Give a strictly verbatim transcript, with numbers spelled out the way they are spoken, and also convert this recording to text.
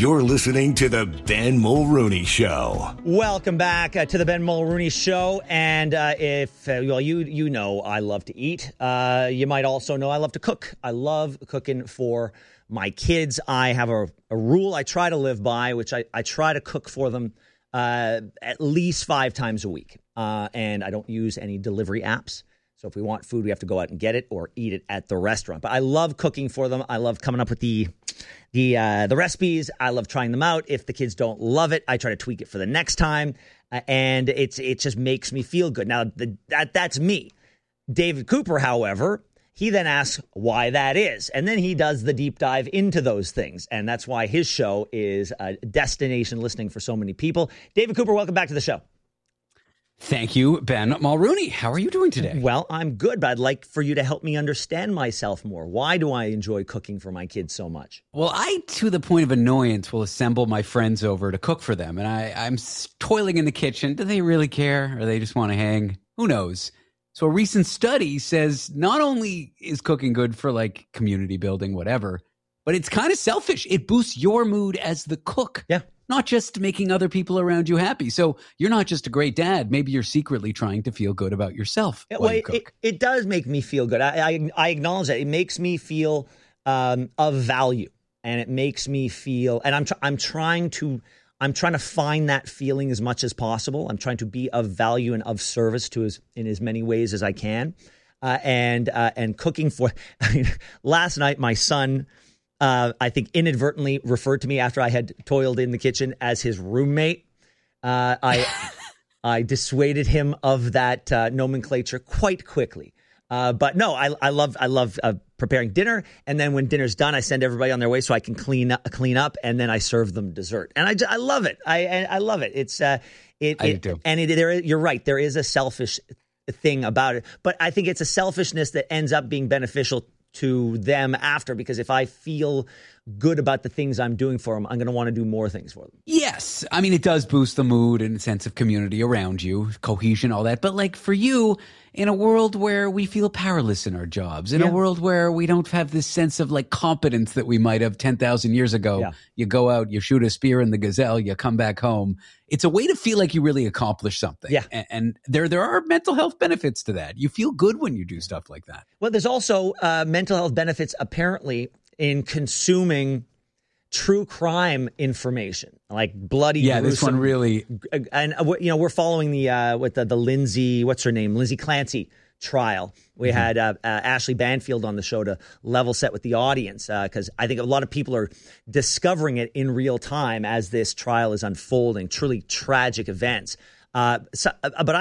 You're listening to the Ben Mulrooney Show. Welcome back uh, to the Ben Mulrooney Show. And uh, if, uh, well, you you know I love to eat. Uh, you might also know I love to cook. I love cooking for my kids. I have a, a rule I try to live by, which I, I try to cook for them uh, at least five times a week. Uh, and I don't use any delivery apps. So if we want food, we have to go out and get it or eat it at the restaurant. But I love cooking for them. I love coming up with the the uh, the recipes. I love trying them out. If the kids don't love it, I try to tweak it for the next time. Uh, and it's it just makes me feel good. Now, the, that that's me. David Cooper, however, he then asks why that is. And then he does the deep dive into those things. And that's why his show is a destination listening for so many people. David Cooper, welcome back to the show. Thank you, Ben Mulrooney. How are you doing today? Well, I'm good, but I'd like for you to help me understand myself more. Why do I enjoy cooking for my kids so much? Well, I, to the point of annoyance, will assemble my friends over to cook for them. And I, I'm toiling in the kitchen. Do they really care? Or they just want to hang? Who knows? So a recent study says not only is cooking good for like community building, whatever, but it's kind of selfish. It boosts your mood as the cook. Yeah. Not just making other people around you happy. So you're not just a great dad. Maybe you're secretly trying to feel good about yourself It, while well, you cook. It, it does make me feel good. I, I, I acknowledge that. It makes me feel um, of value, and it makes me feel. And I'm tr- I'm trying to I'm trying to find that feeling as much as possible. I'm trying to be of value and of service to as in as many ways as I can. Uh, and uh, and cooking for. I mean, last night my son. Uh, I think inadvertently referred to me after I had toiled in the kitchen as his roommate. Uh, I I dissuaded him of that uh, nomenclature quite quickly. Uh, but no, I, I love I love uh, preparing dinner, and then when dinner's done, I send everybody on their way so I can clean up, clean up, and then I serve them dessert, and I, I love it. I I love it. It's uh, it, I it do. and it, there you're right. There is a selfish thing about it, but I think it's a selfishness that ends up being beneficial to them after, because if I feel good about the things I'm doing for them, I'm going to want to do more things for them. Yes. I mean, it does boost the mood and sense of community around you, cohesion, all that. But like for you, in a world where we feel powerless in our jobs, in Yeah. a world where we don't have this sense of like competence that we might have ten thousand years ago, Yeah. you go out, you shoot a spear in the gazelle, you come back home. It's a way to feel like you really accomplished something. Yeah. And, and there, there are mental health benefits to that. You feel good when you do stuff like that. Well, there's also uh, mental health benefits apparently in consuming true crime information, like bloody. Yeah, this gruesome- one really. And uh, you know, we're following the uh, with the, the Lindsay, what's her name, Lindsay Clancy trial. We mm-hmm. had uh, uh, Ashley Banfield on the show to level set with the audience, because uh, I think a lot of people are discovering it in real time as this trial is unfolding. Truly tragic events. Uh, so, uh, but I.